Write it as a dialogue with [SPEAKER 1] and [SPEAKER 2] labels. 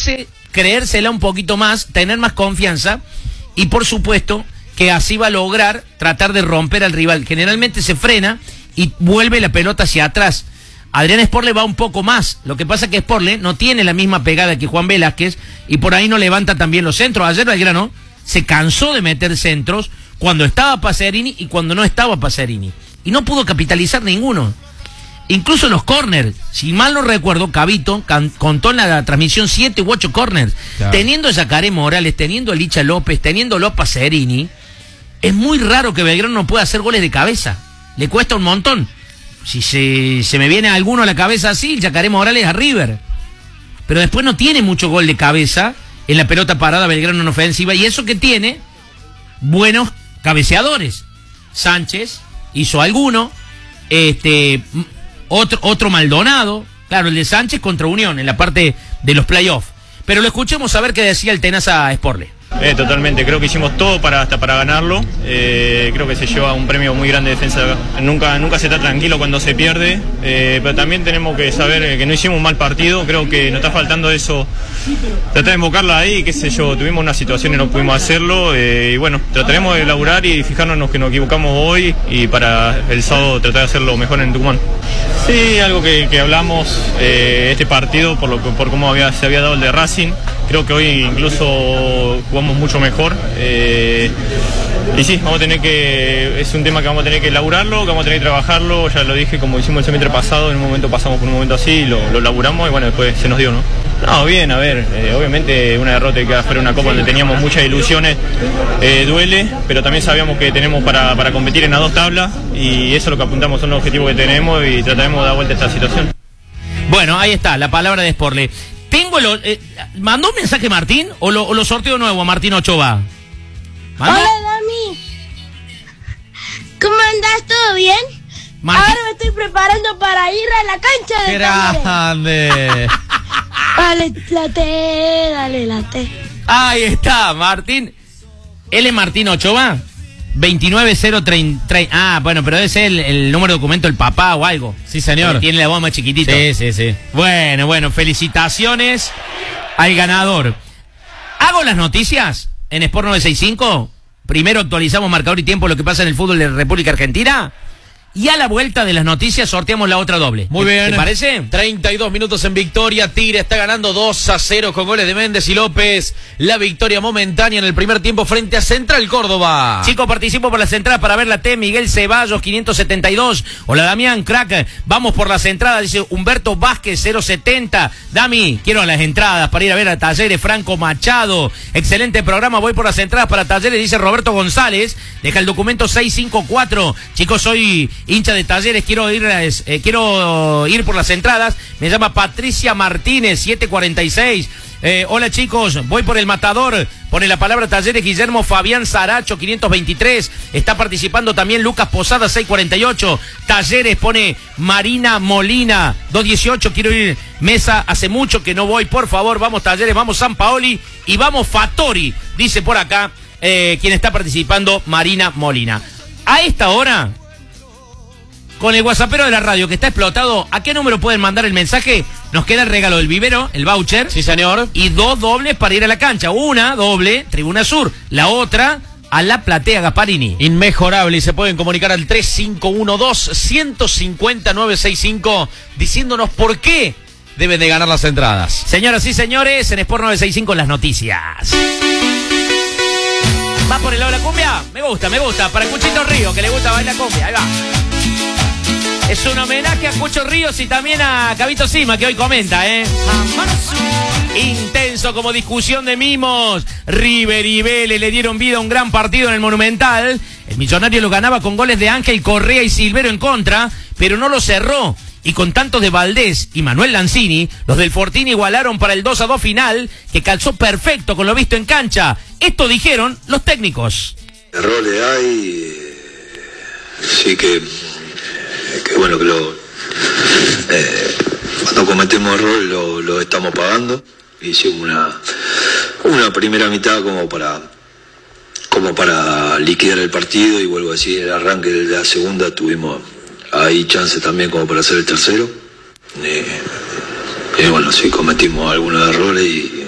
[SPEAKER 1] animarse, creérsela un poquito más, tener más confianza y por supuesto que así va a lograr tratar de romper al rival. Generalmente se frena y vuelve la pelota hacia atrás. Adrián Sporle va un poco más. Lo que pasa es que Sporle no tiene la misma pegada que Juan Velázquez y por ahí no levanta también los centros. Ayer Belgrano se cansó de meter centros cuando estaba Pacerini y cuando no estaba Pacerini. Y no pudo capitalizar ninguno. Incluso los corners. Si mal no recuerdo, Cavito contó en la transmisión 7 u 8 corners. Claro. Teniendo a Yacaré Morales, teniendo a Licha López, teniendo a Pacerini, es muy raro que Belgrano no pueda hacer goles de cabeza. Le cuesta un montón. Si se me viene alguno a la cabeza así, Yacaré Morales a River. Pero después no tiene mucho gol de cabeza en la pelota parada Belgrano en ofensiva. Y eso que tiene buenos cabeceadores. Sánchez hizo alguno. Otro Maldonado. Claro, el de Sánchez contra Unión en la parte de los playoffs. Pero lo escuchemos a ver qué decía el Tenaza Sporle.
[SPEAKER 2] Totalmente, creo que hicimos todo hasta para ganarlo. Creo que se lleva un premio muy grande de defensa. Nunca se está tranquilo cuando se pierde, pero también tenemos que saber que no hicimos un mal partido. Creo que nos está faltando eso, tratar de invocarla ahí, qué sé yo, tuvimos una situación y no pudimos hacerlo, y bueno, trataremos de laburar y fijarnos en que nos equivocamos hoy y para el sábado tratar de hacerlo mejor en Tucumán. Sí, algo que hablamos este partido por cómo se había dado el de Racing. Creo que hoy incluso jugamos mucho mejor, y sí, es un tema que vamos a tener que laburarlo, que vamos a tener que trabajarlo. Ya lo dije, como hicimos el semestre pasado, en un momento pasamos por un momento así, lo laburamos y bueno, después se nos dio, ¿no? No, bien, a ver, obviamente una derrota que queda fuera de una copa donde teníamos muchas ilusiones, duele, pero también sabíamos que tenemos para competir en las dos tablas y eso es lo que apuntamos, son los objetivos que tenemos y trataremos de dar vuelta a esta situación.
[SPEAKER 1] Bueno, ahí está, la palabra de Sporle. ¿Mandó un mensaje Martín o lo sorteo nuevo a Martín Ochoa?
[SPEAKER 3] ¿Mandó? Hola, Dami. ¿Cómo andás? ¿Todo bien? Martín. Ahora me estoy preparando para ir a la cancha de
[SPEAKER 4] ¡grande!
[SPEAKER 3] Dale, late.
[SPEAKER 1] Ahí está, Martín. ¿Él es Martín Ochoa? 29030. Ah, bueno, pero debe ser el número de documento del papá o algo.
[SPEAKER 4] Sí, señor.
[SPEAKER 1] Tiene la voz más chiquitito.
[SPEAKER 4] Sí.
[SPEAKER 1] Bueno, felicitaciones al ganador. Hago las noticias en Sport 965. Primero actualizamos marcador y tiempo, lo que pasa en el fútbol de República Argentina. Y a la vuelta de las noticias sorteamos la otra doble.
[SPEAKER 4] Muy bien.
[SPEAKER 1] ¿Te parece?
[SPEAKER 4] 32 minutos en victoria. Tigre está ganando 2-0 con goles de Méndez y López. La victoria momentánea en el primer tiempo frente a Central Córdoba.
[SPEAKER 1] Chicos, participo por las entradas para ver la T. Miguel Ceballos, 572. Hola, Damián, crack. Vamos por las entradas, dice Humberto Vázquez, 070. Dami, quiero las entradas para ir a ver a Talleres. Franco Machado. Excelente programa. Voy por las entradas para Talleres, dice Roberto González. Deja el documento 654. Chicos, soy hincha de Talleres, quiero ir por las entradas. Me llama Patricia Martínez, 746. Hola chicos, voy por el Matador. Pone la palabra Talleres Guillermo Fabián Saracho, 523. Está participando también Lucas Posada, 648. Talleres pone Marina Molina, 218. Quiero ir Mesa, hace mucho que no voy. Por favor, vamos Talleres, vamos San Paoli y vamos Fattori. Dice por acá quien está participando, Marina Molina. A esta hora, con el WhatsAppero de la radio que está explotado, ¿a qué número pueden mandar el mensaje? Nos queda el regalo del vivero, el voucher.
[SPEAKER 4] Sí, señor.
[SPEAKER 1] Y 2 dobles para ir a la cancha. Una doble, Tribuna Sur. La otra, a la platea Gasparini.
[SPEAKER 4] Inmejorable. Y se pueden comunicar al 3512-150-965 diciéndonos por qué deben de ganar las entradas.
[SPEAKER 1] Señoras y señores, en Sport 965 las noticias. ¿Va por el lado de la cumbia? Me gusta. Para Cuchito Río, que le gusta bailar cumbia. Ahí va. Es un homenaje a Cucho Ríos y también a Cabito Sima, que hoy comenta, Intenso como discusión de mimos. River y Vélez le dieron vida a un gran partido en el Monumental. El Millonario lo ganaba con goles de Ángel Correa y Silvero en contra, pero no lo cerró. Y con tantos de Valdés y Manuel Lanzini, los del Fortín igualaron para el 2-2 final, que calzó perfecto con lo visto en cancha. Esto dijeron los técnicos.
[SPEAKER 5] Errores hay, sí que bueno, que cuando cometemos errores lo estamos pagando. Hicimos una primera mitad como para liquidar el partido, y vuelvo a decir, el arranque de la segunda tuvimos ahí chance también como para hacer el tercero. Y bueno, sí cometimos algunos errores y